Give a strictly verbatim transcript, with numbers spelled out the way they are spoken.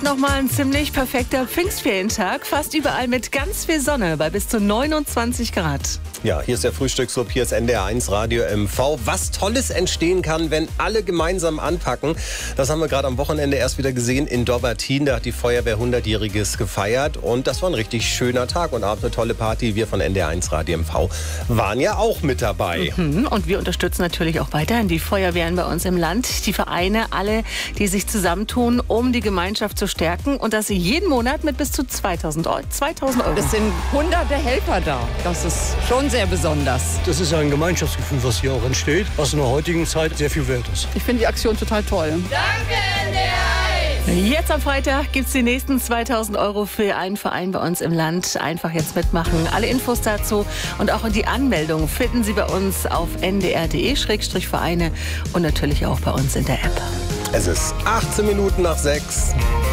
Nochmal ein ziemlich perfekter Pfingstferientag. Fast überall mit ganz viel Sonne bei bis zu neunundzwanzig Grad. Ja, hier ist der Frühstücksclub, hier ist N D R eins Radio M V. Was Tolles entstehen kann, wenn alle gemeinsam anpacken. Das haben wir gerade am Wochenende erst wieder gesehen in Dobbertin. Da hat die Feuerwehr hundertjähriges gefeiert. Und das war ein richtig schöner Tag und abends eine tolle Party. Wir von N D R eins Radio M V waren ja auch mit dabei. Mhm. Und wir unterstützen natürlich auch weiterhin die Feuerwehren bei uns im Land. Die Vereine, alle, die sich zusammentun, um die Gemeinschaft zu stärken. Und das jeden Monat mit bis zu zweitausend Euro. Es sind hunderte Helfer da. Das ist schon sehr besonders. Das ist ein Gemeinschaftsgefühl, was hier auch entsteht, was in der heutigen Zeit sehr viel wert ist. Ich finde die Aktion total toll. Danke, N D R eins! Jetzt am Freitag gibt es die nächsten zweitausend Euro für einen Verein bei uns im Land. Einfach jetzt mitmachen. Alle Infos dazu und auch die Anmeldung finden Sie bei uns auf n d r punkt d e Schrägstrich Vereine und natürlich auch bei uns in der App. Es ist achtzehn Minuten nach sechs.